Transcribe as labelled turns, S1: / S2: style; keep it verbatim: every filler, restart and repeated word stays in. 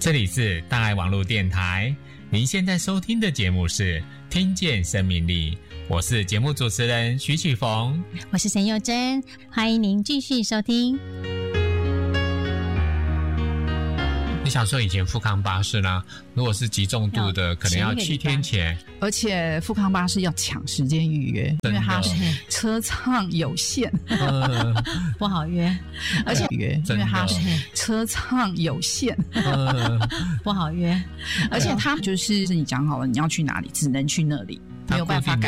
S1: 这里是大爱网络电台，您现在收听的节目是听见生命力，我是节目主持人徐启逢，
S2: 我是陈佑珍，欢迎您继续收听。
S1: 你想说以前富康巴士呢，如果是极重度的可能要七天前，
S3: 而且富康巴士要抢时间预约，因为它车舱有限、
S2: 嗯、不好约，
S3: 而且约因为它车舱有限、
S2: 嗯、不好约，
S3: 而且它就是你讲好了你要去哪里只能去那里，没有办法改